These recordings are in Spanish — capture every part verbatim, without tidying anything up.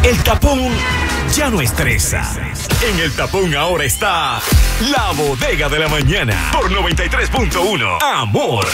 El tapón ya no estresa. En el tapón ahora está La Bodega de la Mañana por noventa y tres punto uno. Amor,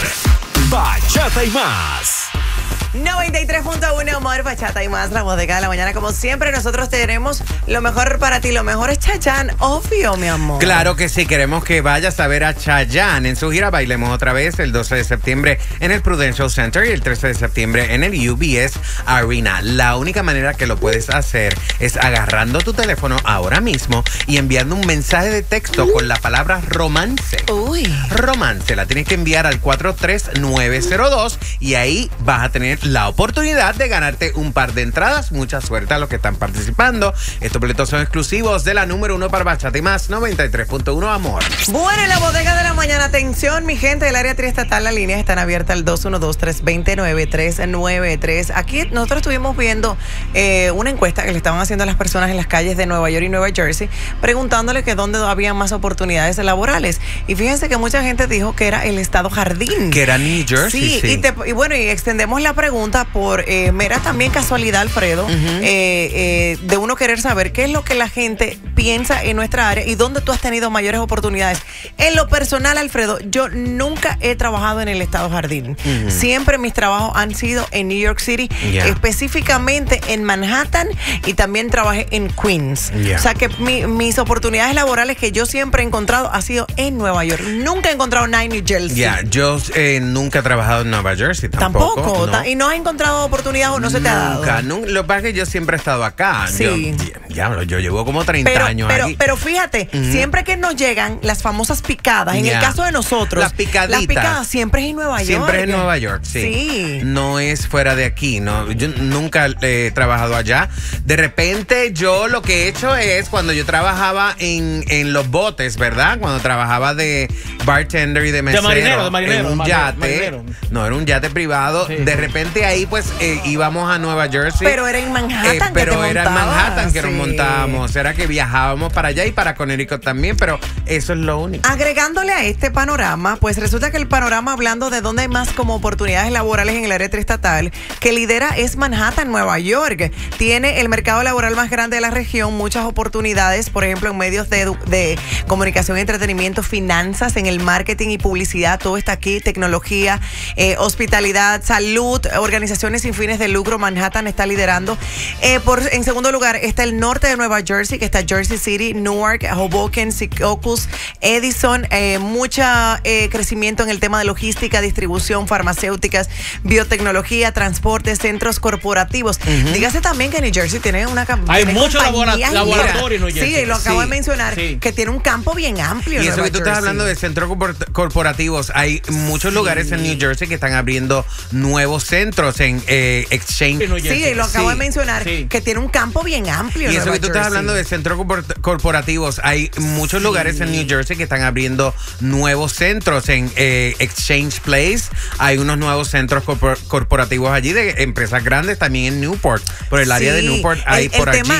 bachata y más. noventa y tres punto uno, Amor, bachata y más, La Bodega de la Mañana. Como siempre, nosotros tenemos lo mejor para ti. Lo mejor es Chayanne, obvio, mi amor. Claro que sí, queremos que vayas a ver a Chayanne en su gira Bailemos Otra Vez el doce de septiembre en el Prudential Center y el trece de septiembre en el U B S Arena. La única manera que lo puedes hacer es agarrando tu teléfono ahora mismo y enviando un mensaje de texto con la palabra romance. Uy. Romance, la tienes que enviar al cuatro tres nueve cero dos y ahí vas a tener la oportunidad de ganarte un par de entradas. Mucha suerte a los que están participando. Estos boletos son exclusivos de la número uno para Bachata y más, noventa y tres punto uno, Amor. Bueno, en La Bodega de la Mañana, atención, mi gente del área triestatal, las líneas están abiertas al dos uno dos, tres dos nueve, tres nueve tres. Aquí nosotros estuvimos viendo eh, una encuesta que le estaban haciendo a las personas en las calles de Nueva York y Nueva Jersey, preguntándole que dónde había más oportunidades laborales. Y fíjense que mucha gente dijo que era el estado Jardín. Que era New Jersey, sí. sí. Y, te, y bueno, y extendemos la pregunta por eh, mera también casualidad, Alfredo, uh-huh. eh, eh, de uno querer saber qué es lo que la gente piensa en nuestra área y dónde tú has tenido mayores oportunidades. En lo personal, Alfredo, yo nunca he trabajado en el estado Jardín. Uh-huh. Siempre mis trabajos han sido en New York City, yeah. específicamente en Manhattan, y también trabajé en Queens. Yeah. O sea que mi, mis oportunidades laborales que yo siempre he encontrado ha sido en Nueva York. Nunca he encontrado nada en New Jersey. Yeah, yo eh, nunca he trabajado en Nueva Jersey tampoco. Tampoco. No. ¿Y no has encontrado oportunidad o no se te ha dado? Nunca. Nunca. Lo que pasa es que yo siempre he estado acá. Sí. Yo, ya, yo llevo como treinta pero, años pero, aquí. Pero fíjate, uh-huh. siempre que nos llegan las famosas picadas, en yeah. el caso de nosotros, las picaditas, las picadas siempre es en Nueva York. Siempre es en Nueva York, sí. sí. No es fuera de aquí. No, yo nunca he trabajado allá. De repente yo lo que he hecho es cuando yo trabajaba en, en los botes, ¿verdad? Cuando trabajaba de bartender y de mesero. De marinero, de marinero. En un marinero, yate. Marinero. No, era un yate privado. Sí. De repente ahí pues eh, íbamos a Nueva Jersey. Pero era en Manhattan eh, que Pero te era en Manhattan que sí. nos montábamos. Era que viajábamos para allá y para Connecticut también, pero eso es lo único. Agregándole a este panorama, pues resulta que el panorama, hablando de dónde hay más como oportunidades laborales en el área triestatal, que lidera es Manhattan, Nueva York. Tiene el mercado laboral más grande de la región, muchas oportunidades, por ejemplo, en medios de, de comunicación y entretenimiento, finanzas, en el marketing y publicidad, todo está aquí, tecnología, eh, hospitalidad, salud, organizaciones sin fines de lucro. Manhattan está liderando. Eh, por, en segundo lugar está el norte de Nueva Jersey, que está Jersey City, Newark, Hoboken, Syracuse, Edison, eh, mucho eh, crecimiento en el tema de logística, distribución, farmacéuticas, biotecnología, transporte, centros corporativos. Uh-huh. Dígase también que New Jersey tiene una Hay muchos laboratorios en New Jersey. Sí, lo acabo sí, de mencionar, sí. que tiene un campo bien amplio. Y eso Nueva que tú Jersey. estás hablando de centros corporativos, hay muchos sí. lugares en New Jersey que están abriendo nuevos centros en eh, Exchange. Sí, lo acabo sí. de mencionar, sí. que tiene un campo bien amplio. Y eso Nueva que tú Jersey. estás hablando de centros corporativos, hay muchos sí. lugares en New Jersey que están abriendo nuevos centros en eh, Exchange Place. Hay unos nuevos centros corpor corporativos allí de empresas grandes, también en Newport, por el área sí. de Newport hay el, por el allí. Tema